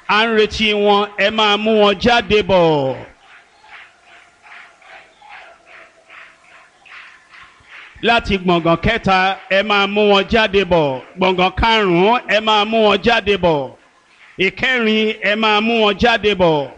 à ń retí wọn, ẹ máa mú wọn jáde bọ̀. Láti gbọ̀ngàn kẹta ẹ máa mú wọn jáde bọ̀, gbọ̀ngàn karùn-ún ẹ máa mú wọn jáde bọ̀, ìkẹrin ẹ máa mú wọn jáde bọ̀.